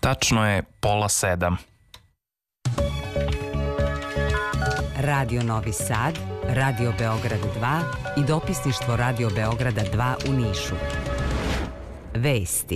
Tačno je 6:30. Radio Novi Sad, Radio Beograd 2 i dopisništvo Radio Beograda 2 u Nišu. Vesti.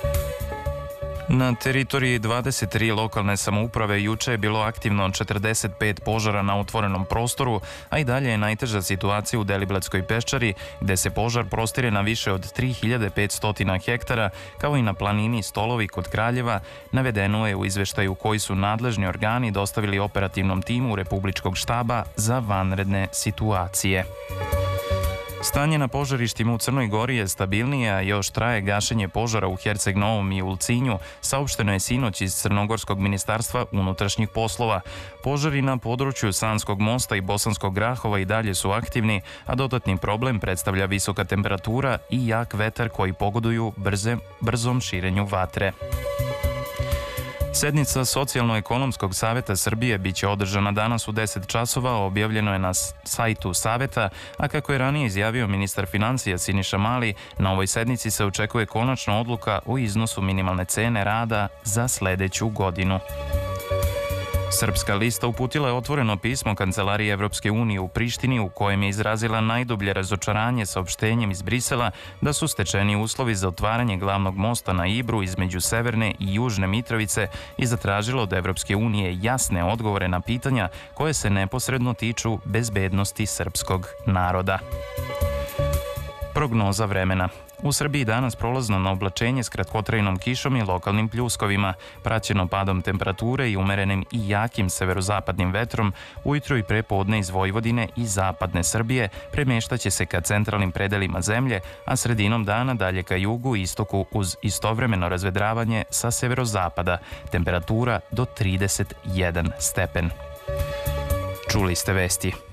Na teritoriji 23 lokalne samouprave juče je bilo aktivno 45 požara na otvorenom prostoru, a i dalje je najteža situacija u Deliblatskoj peščari, gde se požar prostire na više od 3500 hektara, kao i na planini Stolovi kod Kraljeva, navedeno je u izveštaju koji su nadležni organi dostavili operativnom timu Republičkog štaba za vanredne situacije. Stanje na požarištima u Crnoj Gori je stabilnije, a još traje gašenje požara u Herceg Novom i Ulcinju, saopšteno je sinoć iz Crnogorskog ministarstva unutrašnjih poslova. Požari na području Sanskog mosta i Bosanskog Grahova i dalje su aktivni, a dodatni problem predstavlja visoka temperatura i jak vetar koji pogoduju brzom širenju vatre. Sednica Socijalno-ekonomskog saveta Srbije biće održana danas u 10 časova, objavljeno je na sajtu saveta, a kako je ranije izjavio ministar financija Siniša Mali, na ovoj sednici se očekuje konačna odluka o iznosu minimalne cene rada za sledeću godinu. Srpska lista uputila je otvoreno pismo Kancelariji Evropske unije u Prištini u kojem je izrazila najdublje razočaranje saopštenjem iz Brisela da su stečeni uslovi za otvaranje glavnog mosta na Ibru između Severne i Južne Mitrovice i zatražilo od Evropske unije jasne odgovore na pitanja koje se neposredno tiču bezbednosti srpskog naroda. Prognoza vremena. U Srbiji danas prolazno na oblačenje s kratkotrajnom kišom i lokalnim pljuskovima, praćeno padom temperature i umerenim i jakim severozapadnim vetrom, ujutro i prepodne iz Vojvodine i zapadne Srbije premeštaće se ka centralnim predelima zemlje, a sredinom dana dalje ka jugu i istoku uz istovremeno razvedravanje sa severozapada, temperatura do 31 stepen. Čuli ste vesti.